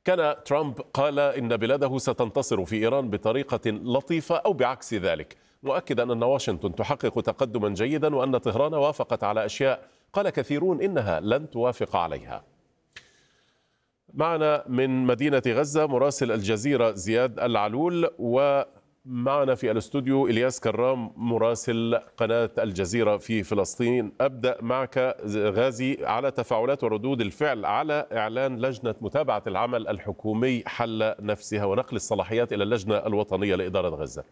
كان ترامب قال إن بلاده ستنتصر في إيران بطريقة لطيفة أو بعكس ذلك، مؤكدا أن واشنطن تحقق تقدما جيدا وأن طهران وافقت على أشياء قال كثيرون إنها لن توافق عليها. معنا من مدينة غزة مراسل الجزيرة زياد العلول، ومعنا في الاستوديو إلياس كرام مراسل قناة الجزيرة في فلسطين. أبدأ معك غازي على تفاعلات وردود الفعل على إعلان لجنة متابعة العمل الحكومي حل نفسها ونقل الصلاحيات إلى اللجنة الوطنية لإدارة غزة.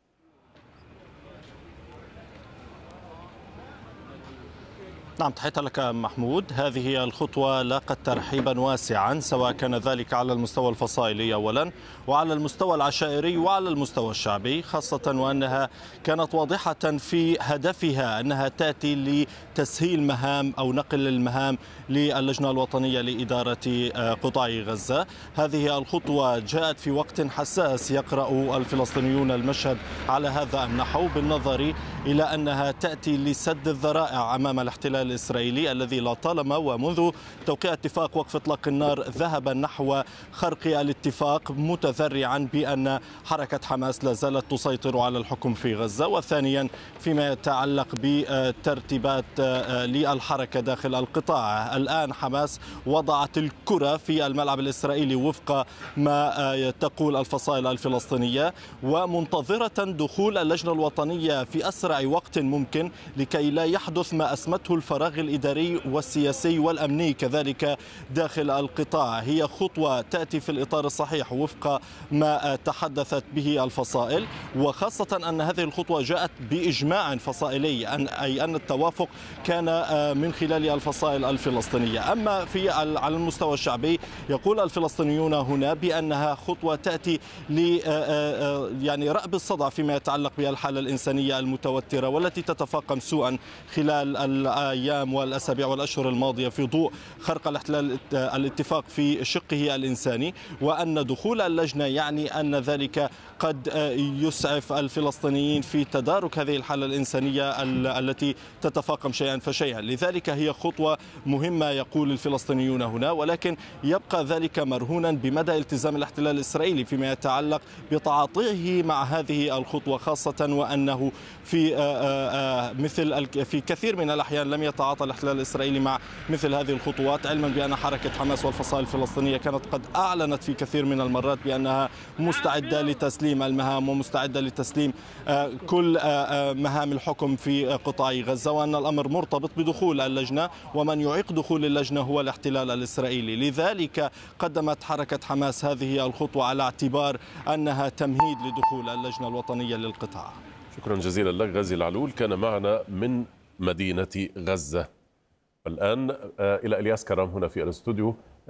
نعم، تحية لك محمود. هذه الخطوة لاقت ترحيبا واسعا، سواء كان ذلك على المستوى الفصائلي أولا وعلى المستوى العشائري وعلى المستوى الشعبي، خاصة وأنها كانت واضحة في هدفها أنها تأتي لتسهيل مهام أو نقل المهام للجنة الوطنية لإدارة قطاع غزة. هذه الخطوة جاءت في وقت حساس يقرأ الفلسطينيون المشهد على هذا النحو، بالنظر إلى أنها تأتي لسد الذرائع أمام الاحتلال الإسرائيلي الذي لطالما ومنذ توقيع اتفاق وقف إطلاق النار ذهب نحو خرق الاتفاق، متذرعا بأن حركة حماس لا زالت تسيطر على الحكم في غزة. وثانيا فيما يتعلق بترتيبات للحركة داخل القطاع، الآن حماس وضعت الكرة في الملعب الإسرائيلي وفق ما تقول الفصائل الفلسطينية، ومنتظرة دخول اللجنة الوطنية في أسرع وقت ممكن لكي لا يحدث ما أسمته الفراغ الإداري والسياسي والأمني كذلك داخل القطاع. هي خطوة تأتي في الإطار الصحيح وفق ما تحدثت به الفصائل، وخاصة أن هذه الخطوة جاءت بإجماع فصائلي، أي أن التوافق كان من خلال الفصائل الفلسطينية. أما على المستوى الشعبي يقول الفلسطينيون هنا بأنها خطوة تأتي يعني رأب الصدع فيما يتعلق بالحالة الإنسانية المتوترة والتي تتفاقم سوءا خلال الأيام والأسابيع والأشهر الماضية في ضوء خرق الاحتلال الاتفاق في شقه الإنساني، وأن دخول اللجنة يعني أن ذلك قد يسعف الفلسطينيين في تدارك هذه الحالة الإنسانية التي تتفاقم شيئا فشيئا. لذلك هي خطوة مهمة يقول الفلسطينيون هنا، ولكن يبقى ذلك مرهونا بمدى التزام الاحتلال الإسرائيلي فيما يتعلق بتعاطيه مع هذه الخطوة، خاصة وأنه في كثير من الأحيان لم يتعاطى الاحتلال الإسرائيلي مع مثل هذه الخطوات، علما بأن حركة حماس والفصائل الفلسطينية كانت قد أعلنت في كثير من المرات بأنها مستعدة لتسليم المهام ومستعدة لتسليم كل مهام الحكم في قطاع غزة، وأن الأمر مرتبط بدخول اللجنة، ومن يعيق دخول اللجنة هو الاحتلال الإسرائيلي. لذلك قدمت حركة حماس هذه الخطوة على اعتبار أنها تمهيد لدخول اللجنة الوطنية للقطاع. شكرا جزيلا لك غازي العلول، كان معنا من مدينة غزة. الآن إلى إلياس كرام هنا في الاستوديو.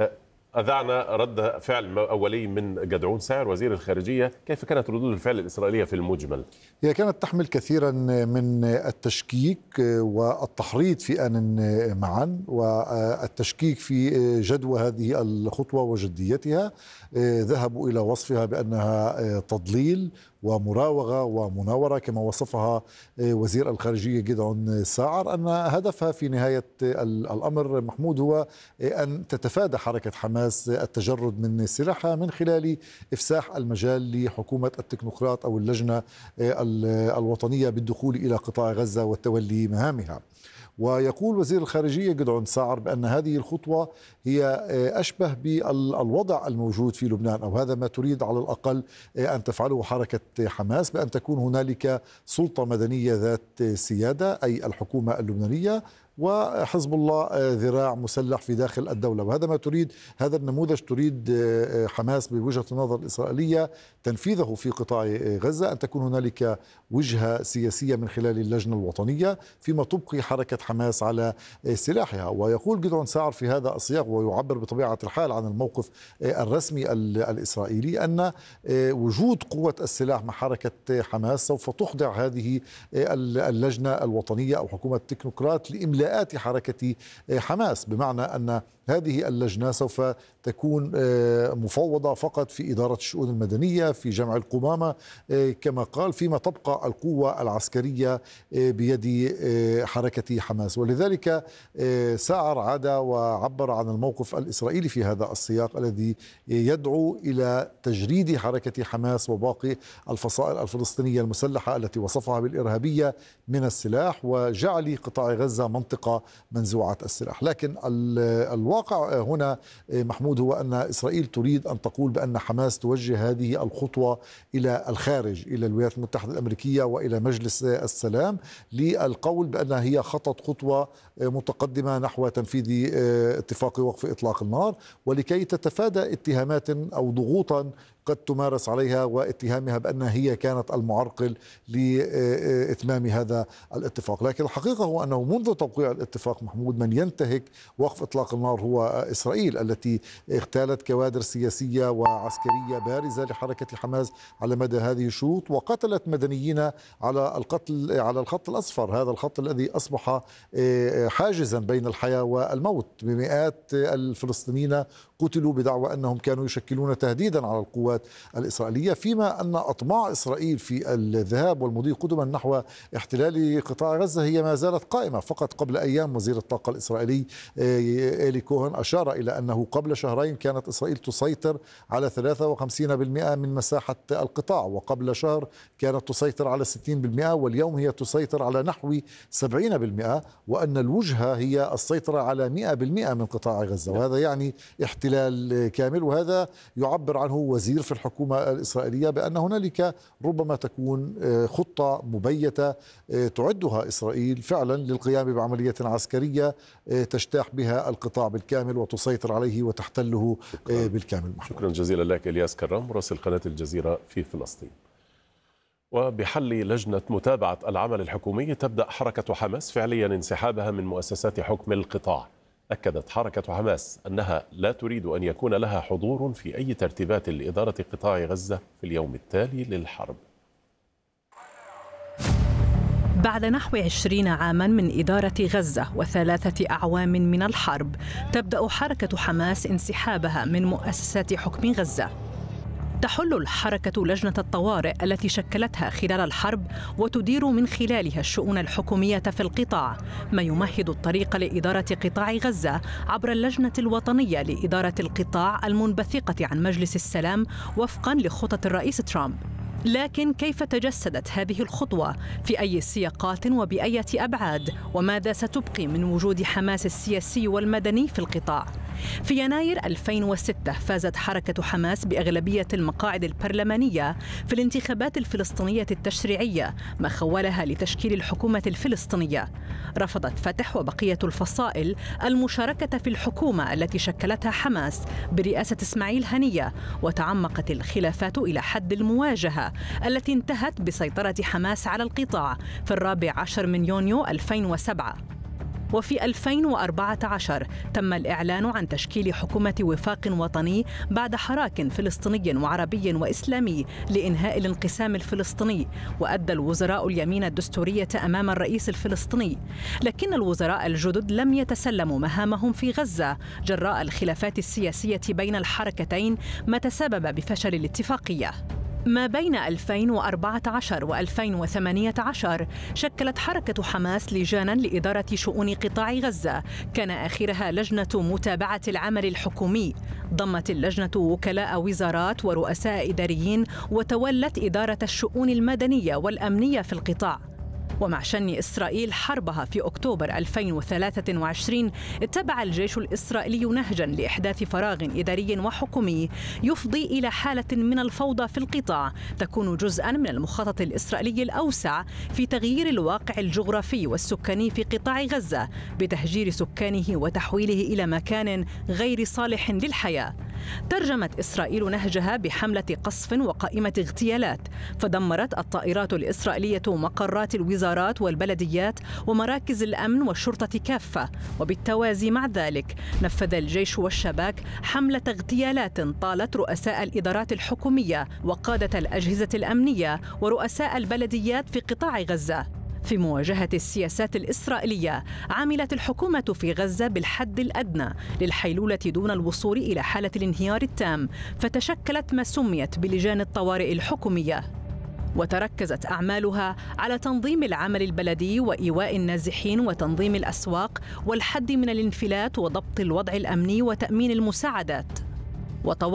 أذعنا رد فعل أولي من جدعون ساعر وزير الخارجية، كيف كانت ردود الفعل الإسرائيلية في المجمل؟ هي كانت تحمل كثيرا من التشكيك والتحريض في آن معا، والتشكيك في جدوى هذه الخطوة وجديتها. ذهبوا إلى وصفها بأنها تضليل ومراوغة ومناورة كما وصفها وزير الخارجية جدعون ساعر، أن هدفها في نهاية الأمر محمود هو أن تتفادى حركة حماس التجرد من سلاحها من خلال إفساح المجال لحكومة التكنوقراط أو اللجنة الوطنية بالدخول إلى قطاع غزة والتولي مهامها. ويقول وزير الخارجية جدعون ساعر بأن هذه الخطوة هي أشبه بالوضع الموجود في لبنان، أو هذا ما تريد على الأقل أن تفعله حركة حماس، بأن تكون هنالك سلطة مدنية ذات سيادة أي الحكومة اللبنانية، وحزب الله ذراع مسلح في داخل الدولة. وهذا ما تريد، هذا النموذج تريد حماس بوجهة النظر الإسرائيلية تنفيذه في قطاع غزة، أن تكون هنالك وجهة سياسية من خلال اللجنة الوطنية فيما تبقي حركة حماس على سلاحها. ويقول جدعون ساعر في هذا السياق ويعبر بطبيعة الحال عن الموقف الرسمي الإسرائيلي أن وجود قوة السلاح مع حركة حماس سوف تخضع هذه اللجنة الوطنية أو حكومة التكنوقراط لإملاء نداءات حركة حماس، بمعنى أن هذه اللجنة سوف تكون مفوضة فقط في إدارة الشؤون المدنية، في جمع القمامة كما قال، فيما تبقى القوة العسكرية بيد حركة حماس. ولذلك سعر عاد وعبر عن الموقف الإسرائيلي في هذا السياق الذي يدعو إلى تجريد حركة حماس وباقي الفصائل الفلسطينية المسلحة التي وصفها بالإرهابية من السلاح، وجعل قطاع غزة منطقة منزوعة السلاح. لكن الواقع هنا محمود هو أن إسرائيل تريد أن تقول بأن حماس توجه هذه الخطوة إلى الخارج، إلى الولايات المتحدة الأمريكية وإلى مجلس السلام، للقول بأنها هي خطت خطوة متقدمة نحو تنفيذ اتفاق وقف إطلاق النار، ولكي تتفادى اتهامات أو ضغوطا قد تمارس عليها واتهامها بأنها هي كانت المعرقل لإتمام هذا الاتفاق. لكن الحقيقة هو أنه منذ توقيع الاتفاق محمود من ينتهك وقف إطلاق النار هو إسرائيل، التي اغتالت كوادر سياسية وعسكرية بارزة لحركة حماس على مدى هذه الشروط، وقتلت مدنيين على الخط الأصفر، هذا الخط الذي أصبح حاجزا بين الحياة والموت، بمئات الفلسطينيين قتلوا بدعوى أنهم كانوا يشكلون تهديدا على القوات الإسرائيلية، فيما أن أطماع إسرائيل في الذهاب والمضي قدما نحو احتلال قطاع غزة هي ما زالت قائمة. فقط قبل أيام وزير الطاقة الإسرائيلي إيلي كوهن أشار إلى أنه قبل شهرين كانت إسرائيل تسيطر على 53% من مساحة القطاع، وقبل شهر كانت تسيطر على 60%، واليوم هي تسيطر على نحو 70%، وأن الوجهة هي السيطرة على 100% من قطاع غزة، وهذا يعني احتلال كامل. وهذا يعبر عنه وزير في الحكومة الإسرائيلية بأن هنالك ربما تكون خطة مبيتة تعدها إسرائيل فعلا للقيام بعملية عسكرية تجتاح بها القطاع بالكامل وتسيطر عليه وتحتله بالكامل. شكرا جزيلا لك إلياس كرام مراسل قناة الجزيرة في فلسطين. وبحل لجنة متابعة العمل الحكومي تبدأ حركة حماس فعليا انسحابها من مؤسسات حكم القطاع. أكدت حركة حماس أنها لا تريد أن يكون لها حضور في أي ترتيبات لإدارة قطاع غزة في اليوم التالي للحرب. بعد نحو 20 عاما من إدارة غزة و3 أعوام من الحرب، تبدأ حركة حماس انسحابها من مؤسسات حكم غزة. تحل الحركة لجنة الطوارئ التي شكلتها خلال الحرب وتدير من خلالها الشؤون الحكومية في القطاع، ما يمهد الطريق لإدارة قطاع غزة عبر اللجنة الوطنية لإدارة القطاع المنبثقة عن مجلس السلام وفقاً لخطط الرئيس ترامب. لكن كيف تجسدت هذه الخطوة؟ في أي سياقات وبأية أبعاد؟ وماذا ستبقي من وجود حماس السياسي والمدني في القطاع؟ في يناير 2006 فازت حركة حماس بأغلبية المقاعد البرلمانية في الانتخابات الفلسطينية التشريعية، ما خولها لتشكيل الحكومة الفلسطينية. رفضت فتح وبقية الفصائل المشاركة في الحكومة التي شكلتها حماس برئاسة إسماعيل هنية، وتعمقت الخلافات إلى حد المواجهة التي انتهت بسيطرة حماس على القطاع في 14 من يونيو 2007. وفي 2014 تم الإعلان عن تشكيل حكومة وفاق وطني بعد حراك فلسطيني وعربي وإسلامي لإنهاء الانقسام الفلسطيني، وأدى الوزراء اليمين الدستورية أمام الرئيس الفلسطيني. لكن الوزراء الجدد لم يتسلموا مهامهم في غزة جراء الخلافات السياسية بين الحركتين، ما تسبب بفشل الاتفاقية. ما بين 2014 و2018 شكلت حركة حماس لجانا لإدارة شؤون قطاع غزة، كان آخرها لجنة متابعة العمل الحكومي. ضمت اللجنة وكلاء وزارات ورؤساء إداريين، وتولت إدارة الشؤون المدنية والأمنية في القطاع. ومع شن إسرائيل حربها في أكتوبر 2023 اتبع الجيش الإسرائيلي نهجا لإحداث فراغ إداري وحكومي يفضي إلى حالة من الفوضى في القطاع، تكون جزءا من المخطط الإسرائيلي الأوسع في تغيير الواقع الجغرافي والسكاني في قطاع غزة بتهجير سكانه وتحويله إلى مكان غير صالح للحياة. ترجمت إسرائيل نهجها بحملة قصف وقائمة اغتيالات، فدمرت الطائرات الإسرائيلية مقرات الوزارات والبلديات ومراكز الأمن والشرطة كافة. وبالتوازي مع ذلك نفذ الجيش والشباك حملة اغتيالات طالت رؤساء الإدارات الحكومية وقادة الأجهزة الأمنية ورؤساء البلديات في قطاع غزة. في مواجهة السياسات الإسرائيلية، عملت الحكومة في غزة بالحد الأدنى للحيلولة دون الوصول إلى حالة الانهيار التام، فتشكلت ما سميت بلجان الطوارئ الحكومية، وتركزت أعمالها على تنظيم العمل البلدي وإيواء النازحين وتنظيم الأسواق والحد من الانفلات وضبط الوضع الأمني وتأمين المساعدات.